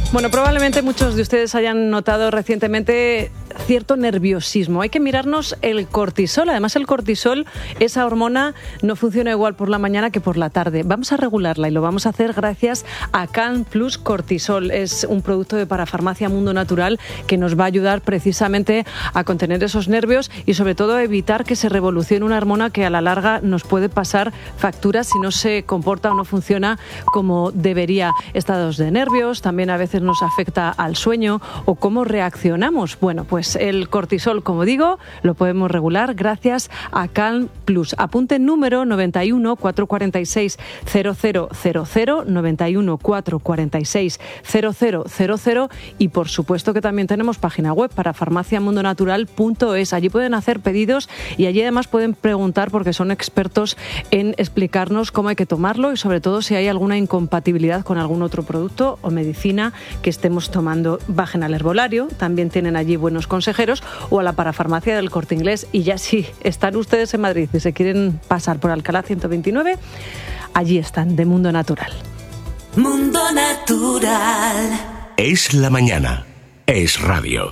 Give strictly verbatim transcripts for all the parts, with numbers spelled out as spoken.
Bueno, probablemente muchos de ustedes hayan notado recientemente cierto nerviosismo. Hay que mirarnos el cortisol. Además, el cortisol, esa hormona, no funciona igual por la mañana que por la tarde. Vamos a regularla y lo vamos a hacer gracias a Calm Plus Cortisol. Es un producto de Parafarmacia Mundo Natural que nos va a ayudar precisamente a contener esos nervios y sobre todo a evitar que se revolucione una hormona que a la larga nos puede pasar facturas si no se comporta o no funciona como debería. Estados de nervios, también a veces nos afecta al sueño o cómo reaccionamos. Bueno, pues el cortisol, como digo, lo podemos regular gracias a Calm Plus. Apunte el número noventa y uno, cuatrocientos cuarenta y seis, cero cero cero cero, noventa y uno, cuatrocientos cuarenta y seis, cero cero cero cero y por supuesto que también tenemos página web para farmacia mundo natural punto es. Allí pueden hacer pedidos y allí además pueden preguntar porque son expertos en explicarnos cómo hay que tomarlo y sobre todo si hay alguna incompatibilidad con algún otro producto o medicina que estemos tomando. Bajen al herbolario, también tienen allí buenos consejeros, o a la parafarmacia del Corte Inglés. Y ya si están ustedes en Madrid y se quieren pasar por Alcalá ciento veintinueve, allí están, de Mundo Natural. Mundo Natural. Es la mañana. Es radio.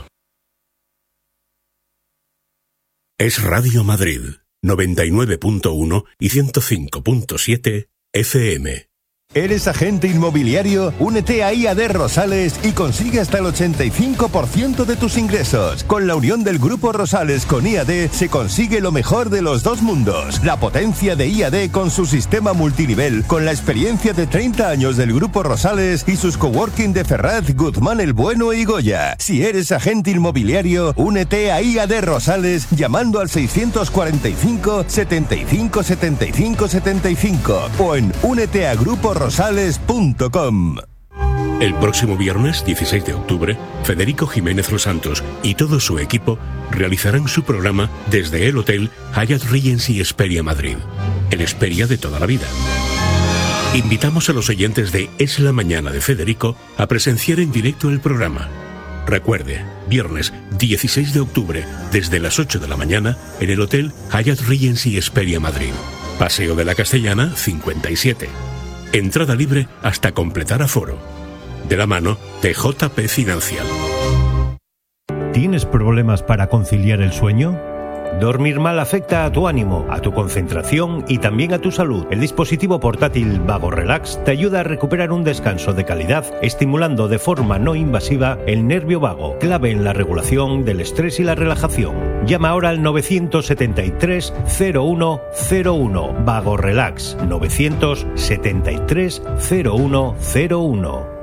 Es Radio Madrid, noventa y nueve punto uno y ciento cinco punto siete F M. ¿Eres agente inmobiliario? Únete a I A D Rosales y consigue hasta el ochenta y cinco por ciento de tus ingresos. Con la unión del Grupo Rosales con I A D se consigue lo mejor de los dos mundos. La potencia de I A D con su sistema multinivel, con la experiencia de treinta años del Grupo Rosales y sus coworking de Ferraz, Guzmán el Bueno y Goya. Si eres agente inmobiliario, únete a I A D Rosales llamando al seiscientos cuarenta y cinco, setenta y cinco, setenta y cinco, setenta y cinco o en únete a grupo rosales punto com. El próximo viernes dieciséis de octubre, Federico Jiménez Los Santos y todo su equipo realizarán su programa desde el Hotel Hyatt Regency Hesperia Madrid, el Hesperia de toda la vida. Invitamos a los oyentes de Es la Mañana de Federico a presenciar en directo el programa. Recuerde, viernes dieciséis de octubre, desde las ocho de la mañana, en el Hotel Hyatt Regency Hesperia Madrid. Paseo de la Castellana, cincuenta y siete. Entrada libre hasta completar aforo. De la mano de J P Financial. ¿Tienes problemas para conciliar el sueño? Dormir mal afecta a tu ánimo, a tu concentración y también a tu salud. El dispositivo portátil Vago Relax te ayuda a recuperar un descanso de calidad, estimulando de forma no invasiva el nervio vago, clave en la regulación del estrés y la relajación. Llama ahora al novecientos setenta y tres, cero uno cero uno. Vago Relax, novecientos setenta y tres, cero uno cero uno.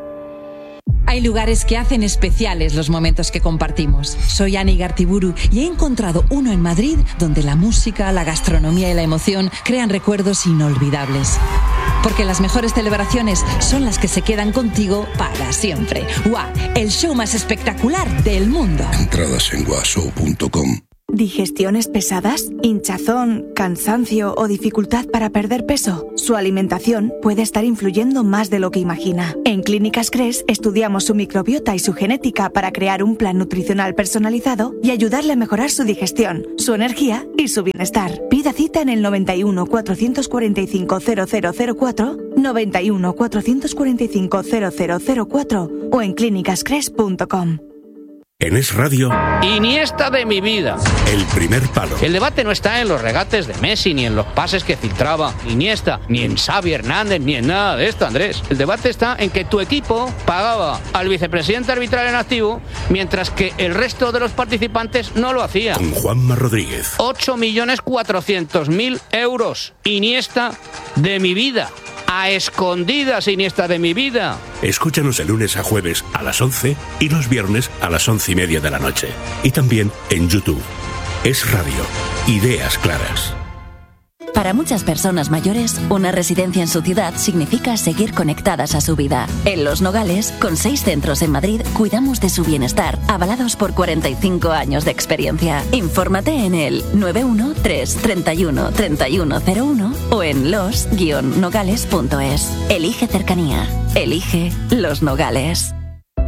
Hay lugares que hacen especiales los momentos que compartimos. Soy Ani Gartiburu y he encontrado uno en Madrid donde la música, la gastronomía y la emoción crean recuerdos inolvidables. Porque las mejores celebraciones son las que se quedan contigo para siempre. ¡Guau! El show más espectacular del mundo. Entradas en guashow punto com. ¿Digestiones pesadas? ¿Hinchazón, cansancio o dificultad para perder peso? Su alimentación puede estar influyendo más de lo que imagina. En Clínicas Cres estudiamos su microbiota y su genética para crear un plan nutricional personalizado y ayudarle a mejorar su digestión, su energía y su bienestar. Pida cita en el noventa y uno, cuatrocientos cuarenta y cinco, cero cero cero cuatro, noventa y uno, cuatrocientos cuarenta y cinco, cero cero cero cuatro o en clínicas cres punto com. En Es Radio, Iniesta de mi vida. El Primer Palo. El debate no está en los regates de Messi, ni en los pases que filtraba Iniesta, ni en Xavi Hernández, ni en nada de esto, Andrés. El debate está en que tu equipo pagaba al vicepresidente arbitral en activo, mientras que el resto de los participantes no lo hacía. Con Juanma Rodríguez. ocho millones cuatrocientos mil euros. Iniesta de mi vida. A escondidas, Iniesta de mi vida. Escúchanos el lunes a jueves a las once y los viernes a las once y media de la noche. Y también en YouTube. Es Radio. Ideas claras. Para muchas personas mayores, una residencia en su ciudad significa seguir conectadas a su vida. En Los Nogales, con seis centros en Madrid, cuidamos de su bienestar, avalados por cuarenta y cinco años de experiencia. Infórmate en el nueve uno tres, treinta y uno, treinta y uno cero uno o en los guion nogales punto es. Elige cercanía. Elige Los Nogales.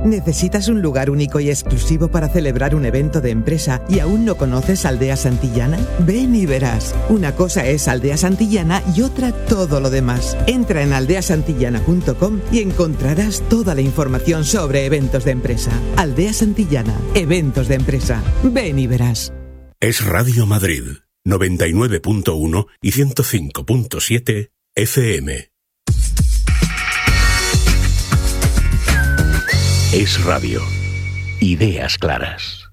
¿Necesitas un lugar único y exclusivo para celebrar un evento de empresa y aún no conoces Aldea Santillana? Ven y verás. Una cosa es Aldea Santillana y otra todo lo demás. Entra en aldea santillana punto com y encontrarás toda la información sobre eventos de empresa. Aldea Santillana, eventos de empresa. Ven y verás. Es Radio Madrid, noventa y nueve punto uno y ciento cinco punto siete F M. Es Radio. Ideas claras.